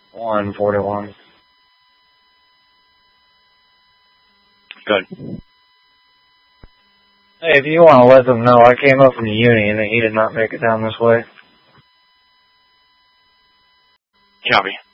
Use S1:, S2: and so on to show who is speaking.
S1: 141.
S2: Good.
S1: Hey, if you want to let them know, I came up from the Union and he did not make it down this way.
S2: Copy.